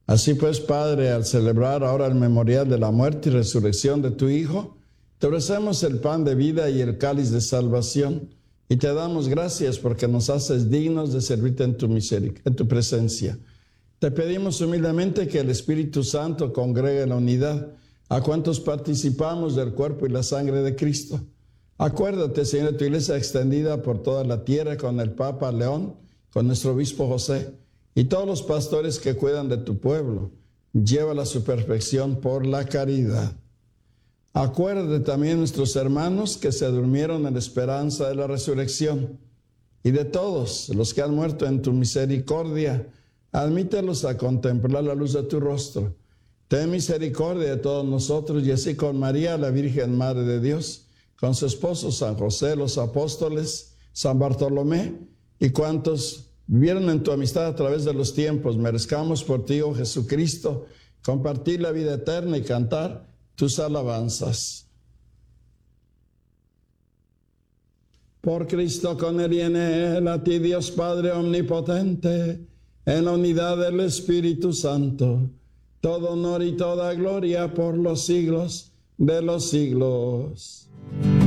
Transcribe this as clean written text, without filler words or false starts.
Así pues, Padre, al celebrar ahora el memorial de la muerte y resurrección de tu Hijo, te ofrecemos el pan de vida y el cáliz de salvación, y te damos gracias porque nos haces dignos de servirte en tu presencia. Te pedimos humildemente que el Espíritu Santo congregue en la unidad a cuantos participamos del cuerpo y la sangre de Cristo. Acuérdate, Señor, de tu iglesia extendida por toda la tierra con el Papa León, con nuestro obispo José y todos los pastores que cuidan de tu pueblo. Llévala a su perfección por la caridad. Acuérdate también de nuestros hermanos que se durmieron en la esperanza de la resurrección y de todos los que han muerto en tu misericordia. Admítelos a contemplar la luz de tu rostro. Ten misericordia de todos nosotros y así con María, la Virgen Madre de Dios, con su esposo San José, los apóstoles, San Bartolomé y cuantos vivieron en tu amistad a través de los tiempos, merezcamos por ti, oh Jesucristo, compartir la vida eterna y cantar tus alabanzas. Por Cristo, con él y en él, a ti Dios Padre omnipotente, en la unidad del Espíritu Santo, todo honor y toda gloria por los siglos de los siglos.